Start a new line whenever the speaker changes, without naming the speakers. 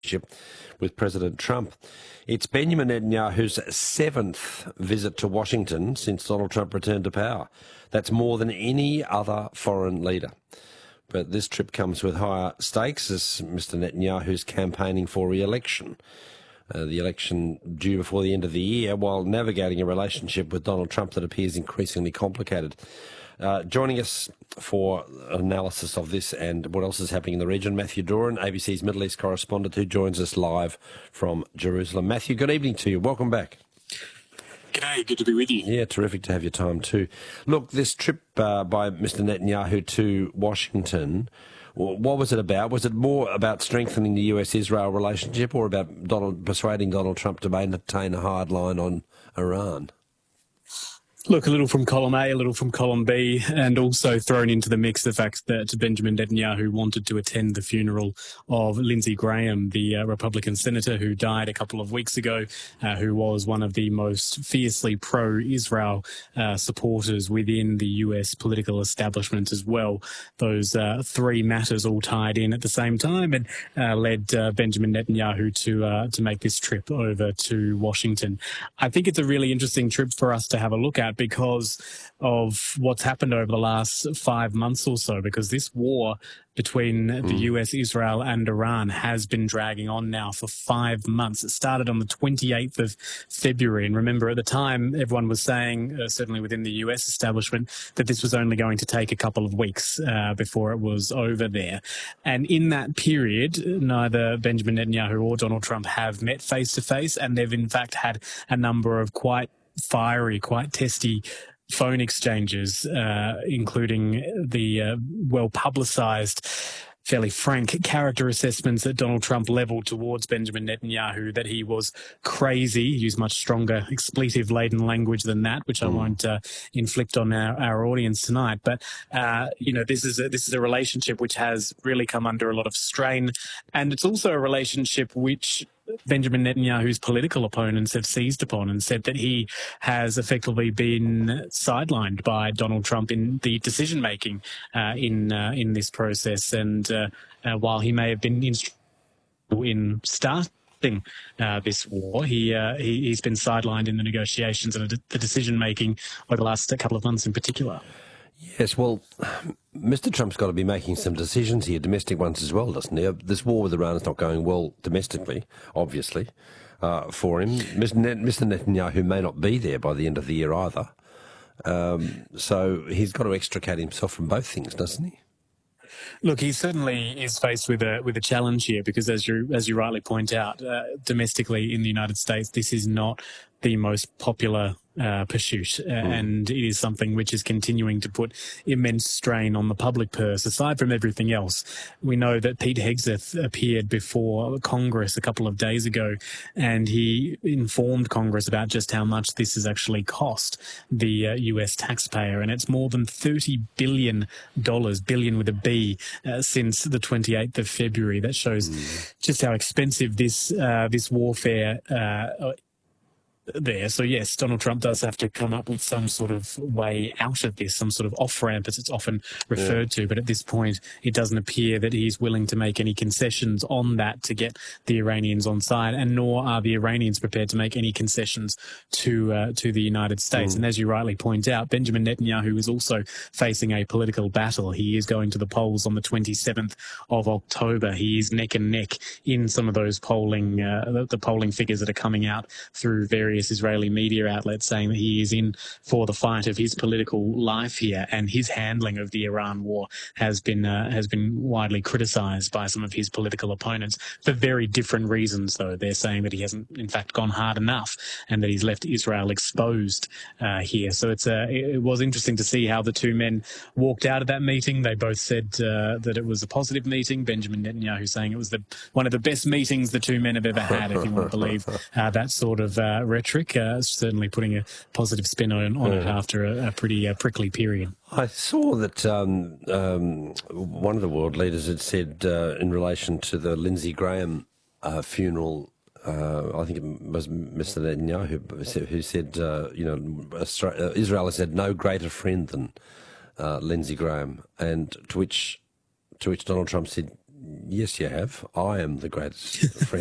with President Trump. It's Benjamin Netanyahu's seventh visit to Washington since Donald Trump returned to power. That's more than any other foreign leader. But this trip comes with higher stakes as Mr. Netanyahu's campaigning for re-election. The election due before the end of the year, while navigating a relationship with Donald Trump that appears increasingly complicated. Joining us for analysis of this and what else is happening in the region, Matthew Doran, ABC's Middle East correspondent, who joins us live from Jerusalem. Matthew, good evening to you. Welcome back.
G'day, good to be with you.
Yeah, terrific to have your time too. Look, this trip by Mr. Netanyahu to Washington, what was it about? Was it more about strengthening the US-Israel relationship or about persuading Donald Trump to maintain a hard line on Iran?
Look, a little from column A, a little from column B, and also thrown into the mix the fact that Benjamin Netanyahu wanted to attend the funeral of Lindsey Graham, the Republican senator who died a couple of weeks ago, who was one of the most fiercely pro-Israel supporters within the US political establishment as well. Those three matters all tied in at the same time and led Benjamin Netanyahu to make this trip over to Washington. I think it's a really interesting trip for us to have a look at, because of what's happened over the last 5 months or so, because this war between the US, Israel and Iran has been dragging on now for 5 months. It started on the 28th of February. And remember, at the time, everyone was saying, certainly within the US establishment, that this was only going to take a couple of weeks before it was over there. And in that period, neither Benjamin Netanyahu or Donald Trump have met face-to-face, and they've in fact had a number of quite fiery, quite testy phone exchanges, including the well-publicized, fairly frank character assessments that Donald Trump leveled towards Benjamin Netanyahu, that he was crazy. He used much stronger expletive-laden language than that, which I won't inflict on our audience tonight. But, this is a relationship which has really come under a lot of strain. And it's also a relationship which Benjamin Netanyahu's political opponents have seized upon and said that he has effectively been sidelined by Donald Trump in the decision-making in this process. And while he may have been instrumental in starting this war, he's been sidelined in the negotiations and the decision-making over the last couple of months in particular.
Yes, well, Mr. Trump's got to be making some decisions here, domestic ones as well, doesn't he? This war with Iran is not going well domestically, obviously, for him. Mr. Netanyahu may not be there by the end of the year either. So he's got to extricate himself from both things, doesn't he?
Look, he certainly is faced with a challenge here, because as you rightly point out, domestically in the United States, this is not the most popular pursuit, and it is something which is continuing to put immense strain on the public purse. Aside from everything else, we know that Pete Hegseth appeared before Congress a couple of days ago, and he informed Congress about just how much this has actually cost the US taxpayer, and it's more than $30 billion, billion with a B, since the 28th of February. That shows just how expensive this warfare there. So yes, Donald Trump does have to come up with some sort of way out of this, some sort of off-ramp as it's often referred to. But at this point, it doesn't appear that he's willing to make any concessions on that to get the Iranians on side, and nor are the Iranians prepared to make any concessions to the United States. And as you rightly point out, Benjamin Netanyahu is also facing a political battle. He is going to the polls on the 27th of October. He is neck and neck in some of those polling, the polling figures that are coming out through various Israeli media outlets, saying that he is in for the fight of his political life here, and his handling of the Iran war has been widely criticised by some of his political opponents for very different reasons. Though they're saying that he hasn't, in fact, gone hard enough, and that he's left Israel exposed here. So it was interesting to see how the two men walked out of that meeting. They both said that it was a positive meeting. Benjamin Netanyahu saying it was one of the best meetings the two men have ever had, if you want to believe that sort of rhetoric, certainly putting a positive spin on it after a pretty prickly period.
I saw that one of the world leaders had said in relation to the Lindsey Graham funeral, I think it was Mr. Netanyahu who said, Israel has had no greater friend than Lindsey Graham, and to which Donald Trump said, Yes, you have. I am the greatest friend